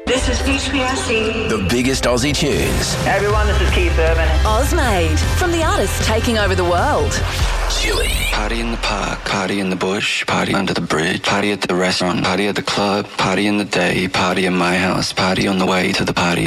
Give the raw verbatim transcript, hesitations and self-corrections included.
This is H P R C. The biggest Aussie tunes. Hey everyone, this is Keith Urban. Ozmade, from the artists taking over the world. Chili. Party in the park, party in the bush, party under the bridge, party at the restaurant, party at the club, party in the day, party in my house, party on the way to the party.